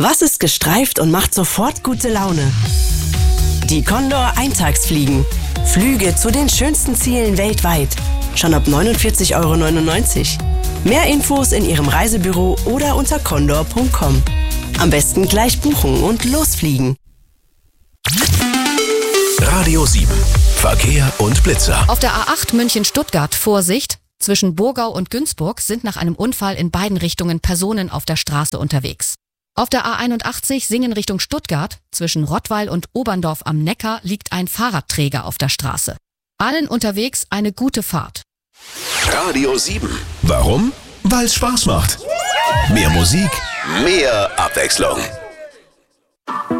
Was ist gestreift und macht sofort gute Laune? Die Condor Eintagsfliegen. Flüge zu den schönsten Zielen weltweit. Schon ab 49,99 Euro. Mehr Infos in Ihrem Reisebüro oder unter condor.com. Am besten gleich buchen und losfliegen. Radio 7. Verkehr und Blitzer. Auf der A8 München-Stuttgart Vorsicht. Zwischen Burgau und Günzburg sind nach einem Unfall in beiden Richtungen Personen auf der Straße unterwegs. Auf der A81 Singen Richtung Stuttgart, zwischen Rottweil und Oberndorf am Neckar, liegt ein Fahrradträger auf der Straße. Allen unterwegs eine gute Fahrt. Radio 7. Warum? Weil es Spaß macht. Mehr Musik, mehr Abwechslung.